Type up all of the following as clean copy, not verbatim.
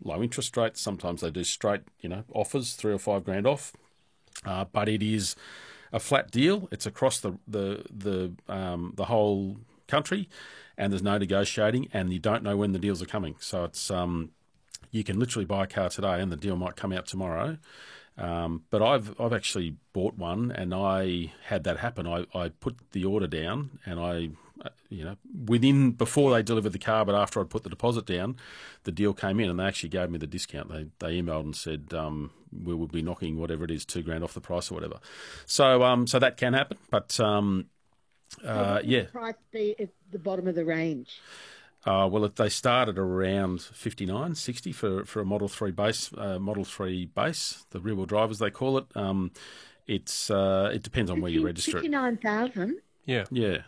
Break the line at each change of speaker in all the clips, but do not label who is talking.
low interest rates. Sometimes they do straight, offers, 3 or 5 grand off. But it is a flat deal. It's across the whole country, and there's no negotiating, and you don't know when the deals are coming. So it's you can literally buy a car today, and the deal might come out tomorrow. But I've actually bought one, and I had that happen. I put the order down, and before they delivered the car, but after I'd put the deposit down, the deal came in, and they actually gave me the discount. They emailed and said we will be knocking whatever it is, $2 grand off the price or whatever. So so that can happen, but
what would the price be at the bottom of the range?
Well, they started around 59, 60 for a Model 3 base, the rear-wheel drive as they call it. It depends on where you register it.
59,000?
Yeah.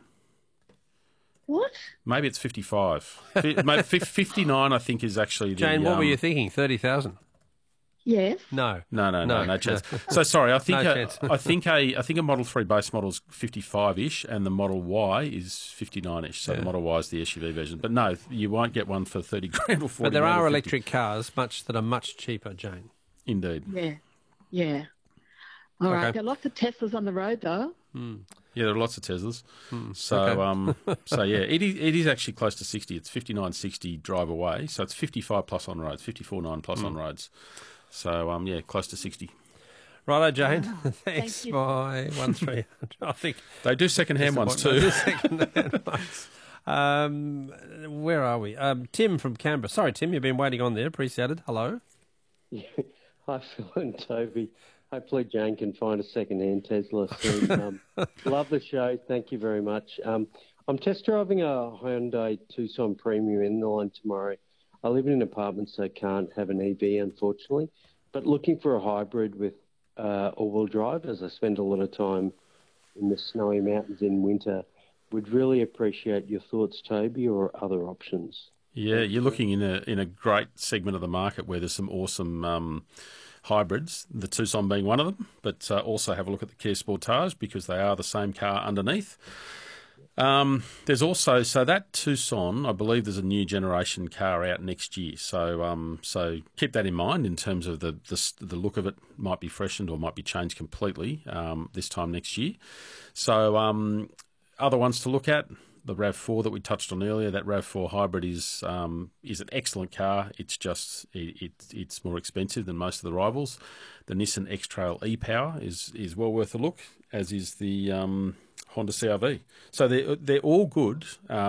What?
Maybe it's 55. Maybe 59, I think, is actually
Jane, what were you thinking? 30,000?
Yes.
No chance. So sorry, I think a Model 3 base model is 55-ish, and the Model Y is 59-ish. So the Model Y is the SUV version. But no, you won't get one for 30 grand or 40.
But there are electric cars that are much cheaper, Jane.
Indeed.
Yeah. All right. There are lots of Teslas on the road, though.
Yeah, there are lots of Teslas. So yeah, it is actually close to 60. It's 59.60 drive away. So it's 55 plus on roads, 54.9 plus on roads. So close to 60.
Righto, Jane. Thanks. Bye. 1300. I think
they do second-hand ones too.
Second-hand ones. Where are we? Tim from Canberra. Sorry, Tim, you've been waiting on there. Appreciated. Hello.
Yeah. Hi, Phil and Toby. Hopefully Jane can find a second-hand Tesla soon. Love the show. Thank you very much. I'm test driving a Hyundai Tucson Premium in the line tomorrow. I live in an apartment, so can't have an EV, unfortunately, but looking for a hybrid with all-wheel drive, as I spend a lot of time in the snowy mountains in winter. Would really appreciate your thoughts, Toby, or other options.
Yeah, you're looking in a great segment of the market where there's some awesome hybrids, the Tucson being one of them, but also have a look at the Kia Sportage because they are the same car underneath. There's also, so that Tucson, I believe there's a new generation car out next year. So keep that in mind in terms of the look of it might be freshened or might be changed completely this time next year. So other ones to look at, the RAV4 that we touched on earlier, that RAV4 hybrid is an excellent car. It's just it's more expensive than most of the rivals. The Nissan X-Trail e-Power is well worth a look, as is the Honda CR-V. So they're all good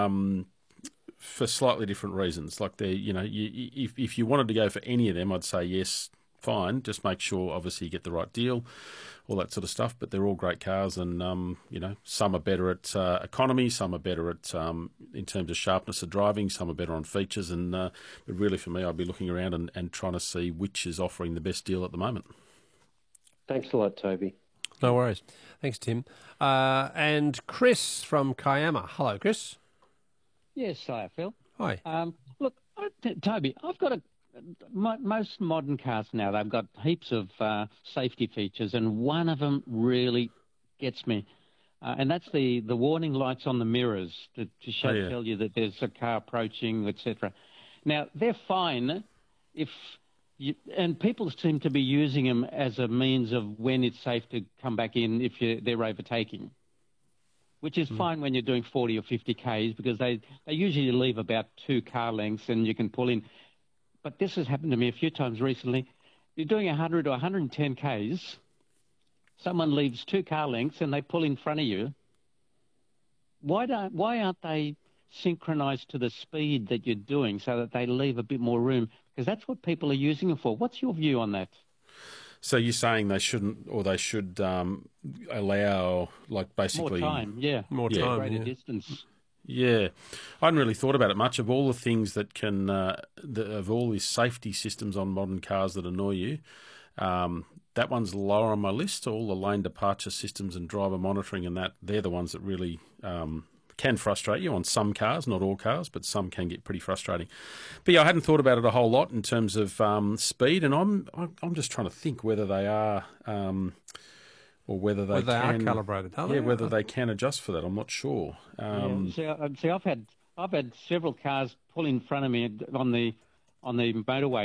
for slightly different reasons. Like if you wanted to go for any of them, I'd say yes, fine. Just make sure obviously you get the right deal, all that sort of stuff. But they're all great cars, and some are better at economy, some are better at in terms of sharpness of driving, some are better on features. And but really, for me, I'd be looking around and trying to see which is offering the best deal at the moment.
Thanks a lot, Toby.
No worries. Thanks, Tim. And Chris from Kiama. Hello, Chris.
Yes, hi, Phil.
Hi.
Look, Toby, I've got most modern cars now, they've got heaps of safety features, and one of them really gets me, and that's the warning lights on the mirrors to tell you that there's a car approaching, etc. Now, they're fine and people seem to be using them as a means of when it's safe to come back in if they're overtaking, which is fine when you're doing 40 or 50 Ks because they usually leave about 2 car lengths and you can pull in. But this has happened to me a few times recently. You're doing 100 or 110 Ks, someone leaves 2 car lengths and they pull in front of you. Why aren't they synchronised to the speed that you're doing so that they leave a bit more room? Because that's what people are using it for. What's your view on that?
So you're saying they shouldn't, or they should allow, like, basically
more time,
more time,
greater distance.
Yeah, I hadn't really thought about it much. Of all the things that can, of all these safety systems on modern cars that annoy you, that one's lower on my list. All the lane departure systems and driver monitoring and they're the ones that really can frustrate you on some cars, not all cars, but some can get pretty frustrating. But yeah, I hadn't thought about it a whole lot in terms of speed, and I'm just trying to think whether they are. Or whether they
are calibrated, are they?
Yeah, whether they can adjust for that, I'm not sure.
See, I've had several cars pull in front of me on the motorway